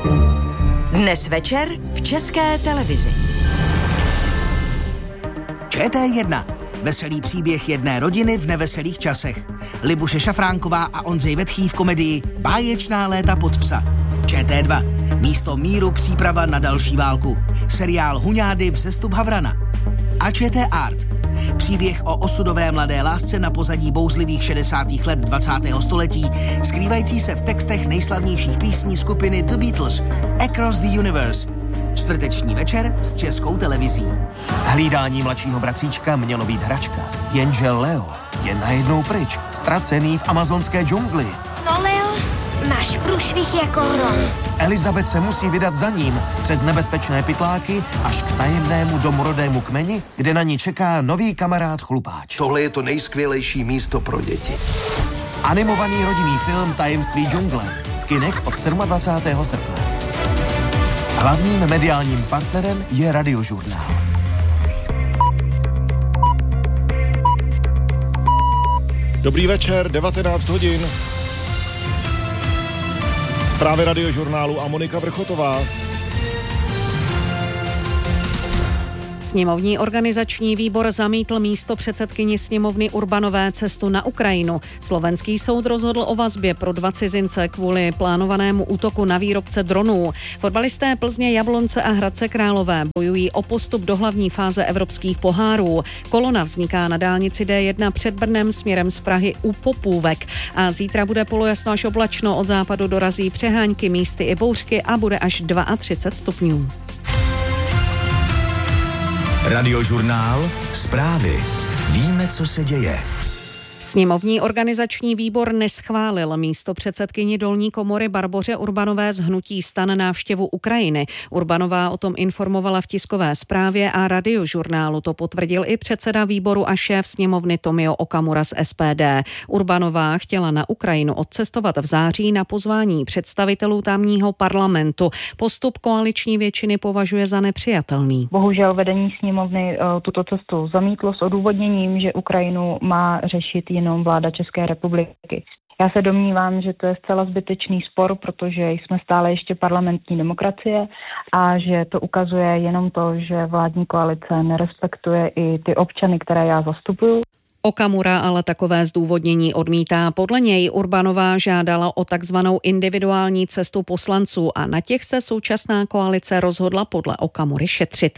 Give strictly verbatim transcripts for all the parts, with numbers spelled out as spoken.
Dnes večer v České televizi. Č T jedna. Veselý příběh jedné rodiny v neveselých časech. Libuše Šafránková a Ondřej Vetchý v komedii Báječná léta pod psa. Č T dva. Místo míru příprava na další válku. Seriál Huňády vzestup Havrana. A Č T Art. Příběh o osudové mladé lásce na pozadí bouzlivých šedesátých let dvacátého století, skrývající se v textech nejslavnějších písní skupiny The Beatles, Across the Universe. Čtvrteční večer s Českou televizí. Hlídání mladšího bratříčka mělo být hračka, jenže Leo je najednou pryč, ztracený v amazonské džungli. No Leo, máš průšvih jako hrom. Elizabeth se musí vydat za ním přes nebezpečné pytláky až k tajemnému domorodému kmeni, kde na ní čeká nový kamarád chlupáč. Tohle je to nejskvělejší místo pro děti. Animovaný rodinný film Tajemství džungle v kinech od dvacátého sedmého srpna. Hlavním mediálním partnerem je Radiožurnál. Dobrý večer, devatenáct hodin. Zprávy Radiožurnálu a Monika Vrchotová. Sněmovní organizační výbor zamítl místopředsedkyni sněmovny Urbanové cestu na Ukrajinu. Slovenský soud rozhodl o vazbě pro dva cizince kvůli plánovanému útoku na výrobce dronů. Fotbalisté Plzně, Jablonce a Hradce Králové bojují o postup do hlavní fáze evropských pohárů. Kolona vzniká na dálnici D jedna před Brnem směrem z Prahy u Popůvek. A zítra bude polojasno až oblačno, od západu dorazí přehánky, místy i bouřky a bude až třicet dva stupňů. Radiožurnál, zprávy. Víme, co se děje. Sněmovní organizační výbor neschválil místopředsedkyni dolní komory Barboře Urbanové z hnutí STAN návštěvu Ukrajiny. Urbanová o tom informovala v tiskové zprávě a Radiožurnálu to potvrdil i předseda výboru a šéf sněmovny Tomio Okamura z S P D. Urbanová chtěla na Ukrajinu odcestovat v září na pozvání představitelů tamního parlamentu. Postup koaliční většiny považuje za nepřijatelný. Bohužel vedení sněmovny tuto cestu zamítlo s odůvodněním, že Ukrajinu má řešit jenom vláda České republiky. Já se domnívám, že to je zcela zbytečný spor, protože jsme stále ještě parlamentní demokracie a že to ukazuje jenom to, že vládní koalice nerespektuje i ty občany, které já zastupuju. Okamura ale takové zdůvodnění odmítá. Podle něj Urbanová žádala o takzvanou individuální cestu poslanců a na těch se současná koalice rozhodla podle Okamury šetřit.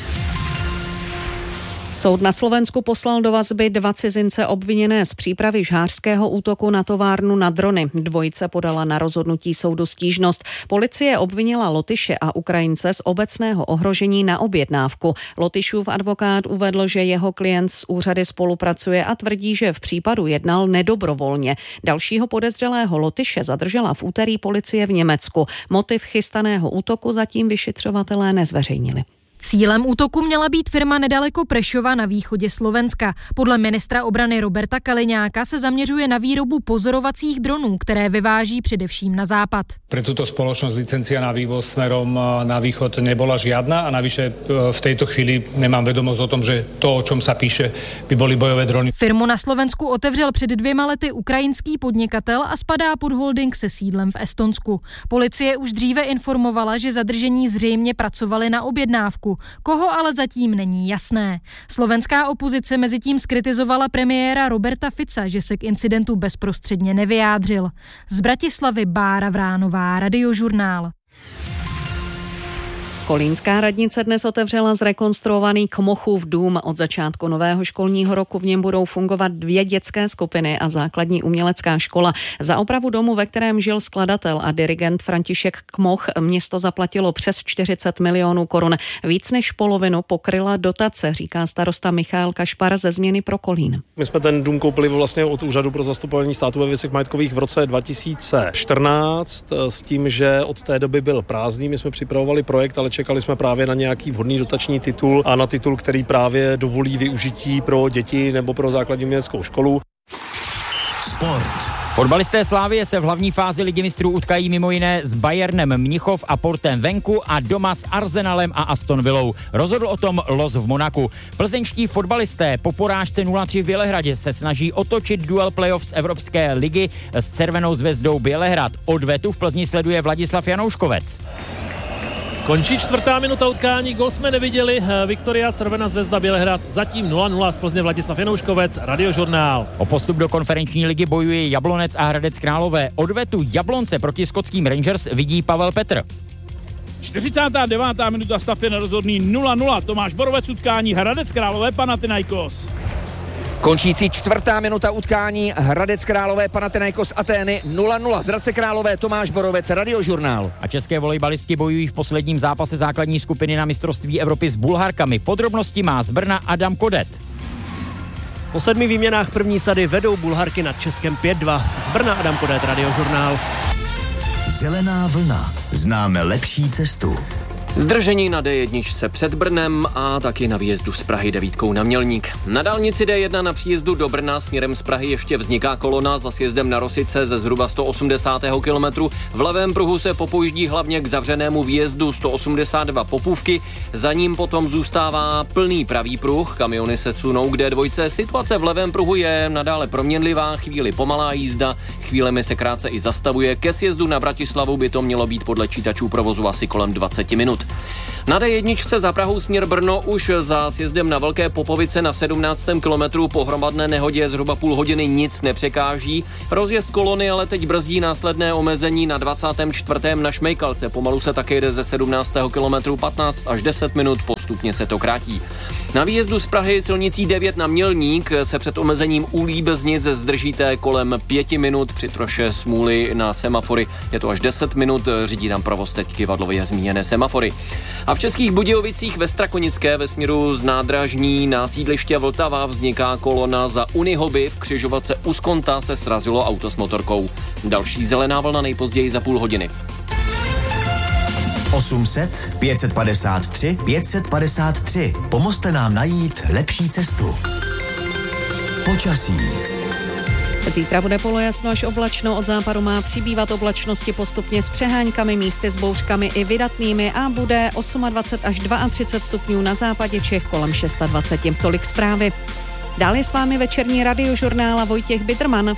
Soud na Slovensku poslal do vazby dva cizince obviněné z přípravy žhářského útoku na továrnu na drony. Dvojice podala na rozhodnutí soudu stížnost. Policie obvinila Lotyše a Ukrajince z obecného ohrožení na objednávku. Lotyšův advokát uvedl, že jeho klient s úřady spolupracuje a tvrdí, že v případu jednal nedobrovolně. Dalšího podezřelého Lotyše zadržela v úterý policie v Německu. Motiv chystaného útoku zatím vyšetřovatelé nezveřejnili. Cílem útoku měla být firma nedaleko Prešova na východě Slovenska. Podle ministra obrany Roberta Kaliňáka se zaměřuje na výrobu pozorovacích dronů, které vyváží především na západ. Pre túto spoločnosť licencia na vývoz smerom na východ nebola žiadna a navyše v tejto chvíli nemám vedomosť o tom, že to, o čom sa píše, by boli bojové drony. Firmu na Slovensku otevřel před dvěma lety ukrajinský podnikatel a spadá pod holding se sídlem v Estonsku. Policie už dříve informovala, že zadržení zřejmě pracovali na objednávku. Koho ale zatím není jasné. Slovenská opozice mezitím skritizovala premiéra Roberta Fica, že se k incidentu bezprostředně nevyjádřil. Z Bratislavy Bára Vránová, Radiožurnál. Kolínská radnice dnes otevřela zrekonstruovaný Kmochův dům. Od začátku nového školního roku v něm budou fungovat dvě dětské skupiny a základní umělecká škola. Za opravu domu, ve kterém žil skladatel a dirigent František Kmoch, město zaplatilo přes čtyřicet milionů korun. Víc než polovinu pokryla dotace, říká starosta Michael Kašpar ze Změny pro Kolín. My jsme ten dům koupili vlastně od Úřadu pro zastupování státu ve věcech majetkových v roce dva tisíce čtrnáct s tím, že od té doby byl prázdný. My jsme připravovali projekt, ale čekali jsme právě na nějaký vhodný dotační titul a na titul, který právě dovolí využití pro děti nebo pro základní uměleckou školu. Sport. Fotbalisté Slavie se v hlavní fázi Ligy mistrů utkají mimo jiné s Bayernem Mnichov a Portem venku a doma s Arsenalem a Aston Villou. Rozhodl o tom los v Monaku. Plzeňští fotbalisté po porážce nula tři v Bělehradě se snaží otočit duel playoff z Evropské ligy s Červenou zvezdou Bělehrad. Odvetu v Plzni sleduje Vladislav Janouškovec. Končí čtvrtá minuta utkání, gol jsme neviděli, Viktoria Červená zvezda Bělehrad, zatím nula nula z Plzně. Vladislav Janouškovec, Radiožurnál. O postup do konferenční ligy bojuje Jablonec a Hradec Králové. Odvetu Jablonce proti skotským Rangers vidí Pavel Petr. čtyřicátá devátá minuta, stav je nerozhodný nula nula. Tomáš Borovec, utkání Hradec Králové Panathinaikos. Končící čtvrtá minuta utkání Hradec Králové Panathinaikos Atény nula nula. Z Hradce Králové Tomáš Borovec, Radiožurnál. A české volejbalistky bojují v posledním zápase základní skupiny na mistrovství Evropy s Bulharkami. Podrobnosti má z Brna Adam Kodet. Po sedmi výměnách první sady vedou Bulharky nad Českem pět dva. Z Brna Adam Kodet, Radiožurnál. Zelená vlna. Známe lepší cestu. Zdržení na dé jedna před Brnem a taky na výjezdu z Prahy devítkou na Mělník. Na dálnici dé jedna na příjezdu do Brna směrem z Prahy ještě vzniká kolona za sjezdem na Rosice ze zhruba sto osmdesát kilometru. V levém pruhu se popojíždí hlavně k zavřenému výjezdu sto osmdesát dva Popůvky. Za ním potom zůstává plný pravý pruh, kamiony se sunou k dé dva. Situace v levém pruhu je nadále proměnlivá, chvíli pomalá jízda, chvílemi se krátce i zastavuje. Ke sjezdu na Bratislavu by to mělo být podle čítačů provozu asi kolem dvacet minut. Na dé jedna za Prahou směr Brno už za sjezdem na Velké Popovice na sedmnáctém kilometru po hromadné nehodě zhruba půl hodiny nic nepřekáží. Rozjezd kolony ale teď brzdí následné omezení na dvacátém čtvrtém na Šmejkalce. Pomalu se také jde ze sedmnáctého kilometru patnáct až deset minut, postupně se to krátí. Na výjezdu z Prahy silnicí devět na Mělník se před omezením u Líbeznic zdržíte kolem pěti minut, při troše smůly na semafory je to až deset minut, řídí tam provoz teď kyvadlově zmíněné semafory. A v Českých Budějovicích ve Strakonické ve směru z nádražní na sídliště Vltava vzniká kolona za Unihoby. V křižovatce u Skonta se srazilo auto s motorkou. Další zelená vlna nejpozději za půl hodiny. osm set, pět set padesát tři, pět set padesát tři. Pomozte nám najít lepší cestu. Počasí. Zítra bude polojasno až oblačno, od západu má přibývat oblačnosti postupně s přeháňkami, místy s bouřkami i vydatnými a bude dvacet osm až třicet dva stupňů na západě Čech, kolem dvacet šest. Tolik zprávy. Dále s vámi večerní Radiožurnál a Vojtěch Biderman.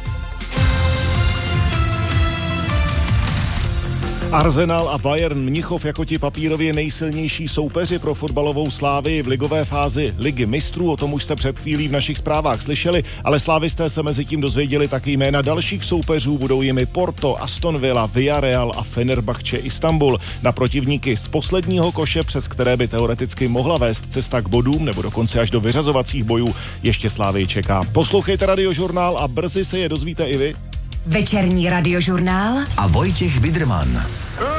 Arsenal a Bayern Mnichov jako ti papírově nejsilnější soupeři pro fotbalovou Slávii v ligové fázi Ligy mistrů. O tom už jste před chvílí v našich zprávách slyšeli, ale slávisté se mezi tím dozvěděli taky jména dalších soupeřů. Budou jimi Porto, Aston Villa, Villarreal a Fenerbahce Istanbul. Na protivníky z posledního koše, přes které by teoreticky mohla vést cesta k bodům nebo dokonce až do vyřazovacích bojů, ještě Slávii čeká. Poslouchejte Radiožurnál a brzy se je dozvíte i vy. Večerní Radiožurnál a Vojtěch Biderman.